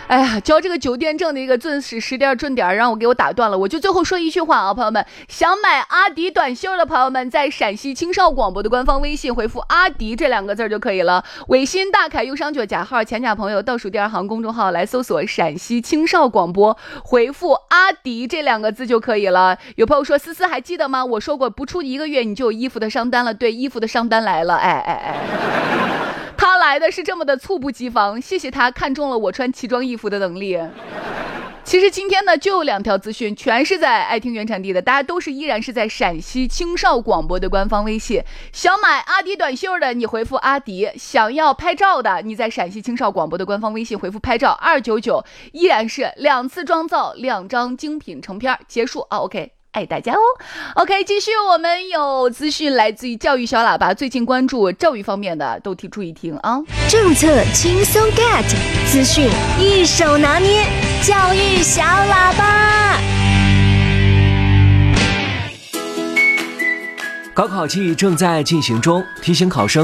哎呀，交这个酒店证的一个准时点让我给我打断了。我就最后说一句话啊，朋友们，想买阿迪短袖的朋友们，在陕西青少广播的官方微信回复阿迪这2个字就可以了。微信大凯右上角加号前甲朋友倒数第2行公众号来搜索陕西青少广播，回复阿迪这2个字就可以了。有朋友说思思还记得吗？我说过不出1个月你就有衣服的上单了。对，衣服的上单来了。他来的是这么的猝不及防，谢谢他看中了我穿奇装异服的能力。其实今天呢就有2条资讯，全是在爱听原产地的，大家都是依然是在陕西青少广播的官方微信。想买阿迪短袖的你回复阿迪，想要拍照的你在陕西青少广播的官方微信回复拍照299，依然是2次妆造2张精品成片结束啊。 OK，爱大家哦。 OK， 继续，我们有资讯来自于教育小喇叭，最近关注教育方面的都注意听啊。 政策轻松 get， 资讯一手拿捏，教育小喇叭。 高考季正在进行中，提醒考生